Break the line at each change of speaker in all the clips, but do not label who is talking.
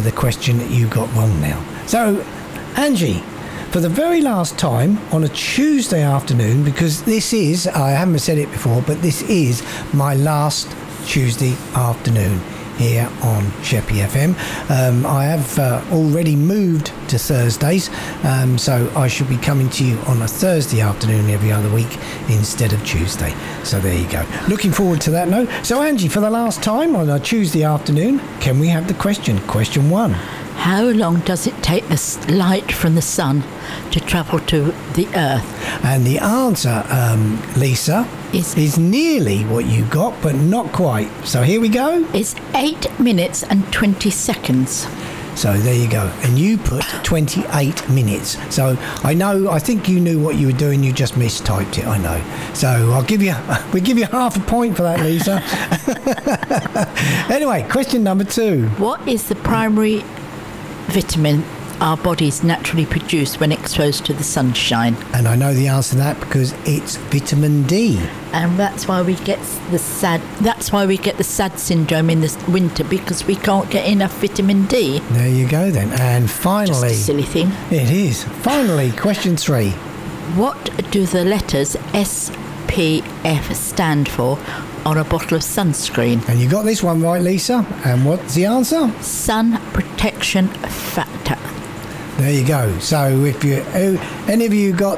the question that you got wrong now. So, Angie, for the very last time on a Tuesday afternoon, because this is, I haven't said it before, but this is my last Tuesday afternoon here on Sheppey FM. I have already moved to Thursdays, so I should be coming to you on a Thursday afternoon every other week instead of Tuesday. So there you go. Looking forward to that note. So Angie, for the last time on a Tuesday afternoon, can we have the question? Question 1.
How long does it take the light from the sun to travel to the Earth?
And the answer, Lisa, is nearly what you got, but not quite. So here we go.
It's 8 minutes and 20 seconds.
So there you go. And you put 28 minutes. So I think you knew what you were doing. You just mistyped it, I know. So we'll give you half a point for that, Lisa. Anyway, question number 2.
What is the primary vitamin our bodies naturally produce when exposed to the sunshine?
And I know the answer to that because it's vitamin D.
And that's why we get the SAD syndrome in the winter, because we can't get enough vitamin D.
There you go then. And finally,
just a silly thing.
It is. Finally, question 3.
What do the letters SPF stand for on a bottle of sunscreen?
And you got this one right, Lisa. And what's the answer?
Sun protection factor.
There you go. So if you if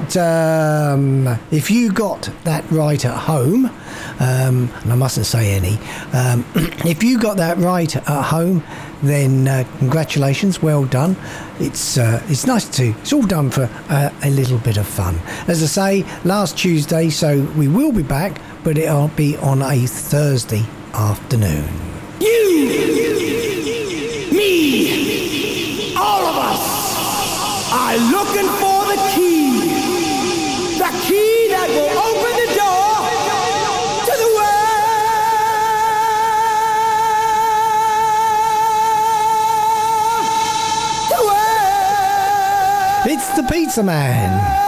you got that right at home, and I mustn't say any, if you got that right at home, then congratulations, well done. It's nice to. It's all done for a little bit of fun. As I say, last Tuesday, so we will be back, but it'll be on a Thursday afternoon.
You, me, all of us are looking for the key that will open the door to the world.
It's the Pizza Man.